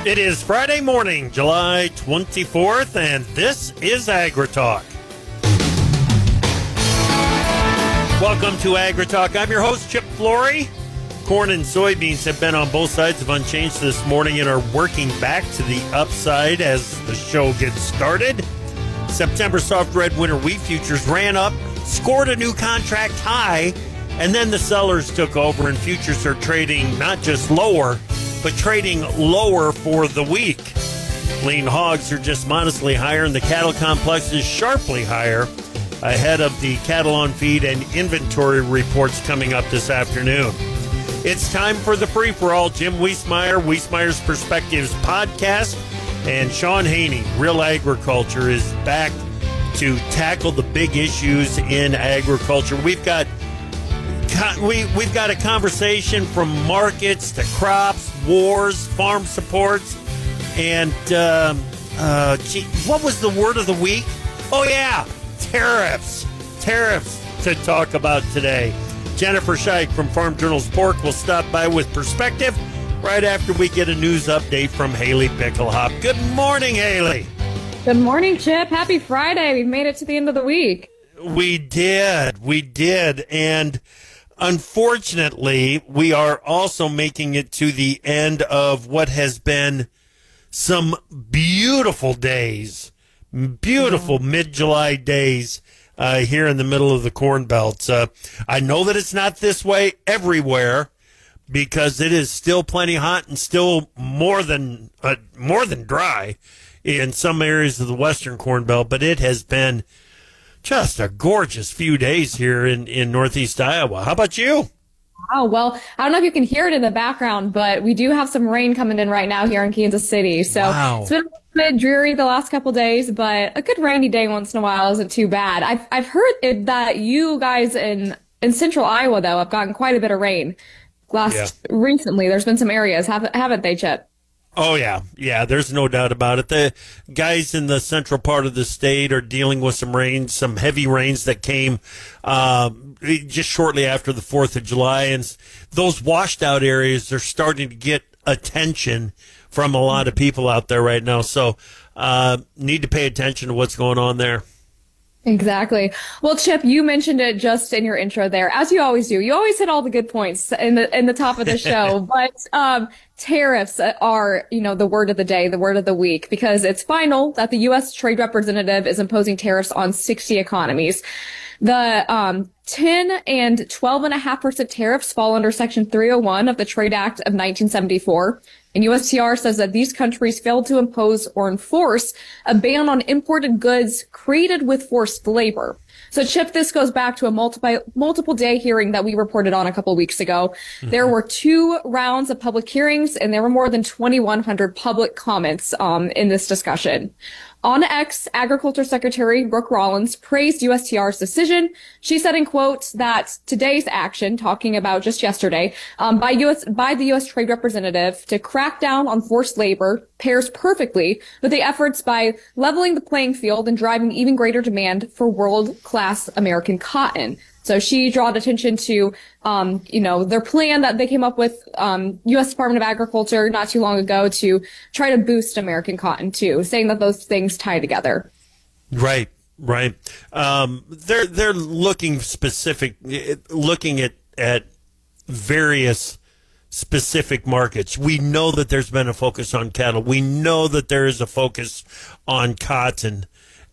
It is Friday morning, July 24th, and this is AgriTalk. Welcome to AgriTalk. I'm your host, Chip Flory. Corn and soybeans have been on both sides of unchanged this morning and are working back to the upside as the show gets started. September soft red winter wheat futures ran up, scored a new contract high, and then the sellers took over and futures are trading not just lower, but trading lower for the week. Lean hogs are just modestly higher, and the cattle complex is sharply higher ahead of the cattle on feed and inventory reports coming up this afternoon. It's time for the free-for-all. Jim Wiesmeyer, Wiesmeyer's Perspectives podcast, and Sean Haney, Real Agriculture, is back to tackle the big issues in agriculture. We've got a conversation from markets to crops, wars, farm supports, and what was the word of the week? Oh yeah, tariffs to talk about today. Jennifer Scheich from Farm Journal's Pork will stop by with Perspective right after we get a news update from Haley Pickelhop. Good morning, Haley. Good morning, Chip. Happy Friday. We've made it to the end of the week. We did. And unfortunately, we are also making it to the end of what has been some beautiful days, mid-July days here in the middle of the Corn Belt. I know that it's not this way everywhere because it is still plenty hot and still more than dry in some areas of the Western Corn Belt, but it has been just a gorgeous few days here in Northeast Iowa. How about you? Oh, well, I don't know if you can hear it in the background, but we do have some rain coming in right now here in Kansas City. So wow. It's been a bit dreary the last couple of days, but a good rainy day once in a while isn't too bad. I've heard that you guys in central Iowa, though, have gotten quite a bit of rain recently. There's been some areas, haven't they, Chip? Oh, yeah, there's no doubt about it. The guys in the central part of the state are dealing with some heavy rains that came just shortly after the 4th of July. And those washed out areas are starting to get attention from a lot of people out there right now. So need to pay attention to what's going on there. Exactly. Well, Chip, you mentioned it just in your intro there, as you always do. You always hit all the good points in the top of the show. But tariffs are, the word of the day, the word of the week, because it's final that the U.S. Trade Representative is imposing tariffs on 60 economies. The 10 and 12.5% tariffs fall under Section 301 of the Trade Act of 1974. And USTR says that these countries failed to impose or enforce a ban on imported goods created with forced labor. So, Chip, this goes back to a multiple day hearing that we reported on a couple of weeks ago. Mm-hmm. There were 2 rounds of public hearings, and there were more than 2,100 public comments in this discussion. On X, Agriculture Secretary Brooke Rollins praised USTR's decision. She said in quotes that today's action, talking about just yesterday, by the U.S. Trade Representative to crack down on forced labor pairs perfectly with the efforts by leveling the playing field and driving even greater demand for world-class American cotton. So she drawed attention to, their plan that they came up with, U.S. Department of Agriculture not too long ago to try to boost American cotton too, saying that those things tie together. Right. They're looking at various specific markets. We know that there's been a focus on cattle. We know that there is a focus on cotton,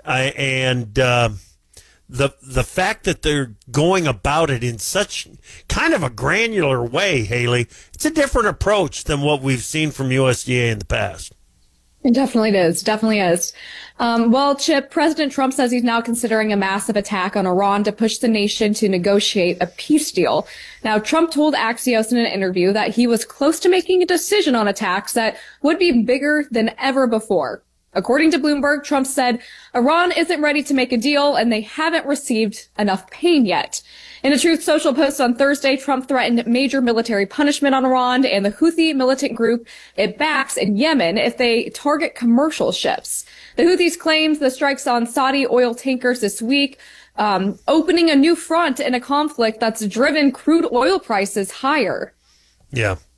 The fact that they're going about it in such kind of a granular way, Haley, it's a different approach than what we've seen from USDA in the past. It definitely is. Well, Chip, President Trump says he's now considering a massive attack on Iran to push the nation to negotiate a peace deal. Now, Trump told Axios in an interview that he was close to making a decision on attacks that would be bigger than ever before. According to Bloomberg, Trump said Iran isn't ready to make a deal and they haven't received enough pain yet. In a Truth Social post on Thursday, Trump threatened major military punishment on Iran and the Houthi militant group it backs in Yemen if they target commercial ships. The Houthis claimed the strikes on Saudi oil tankers this week, opening a new front in a conflict that's driven crude oil prices higher. Yeah.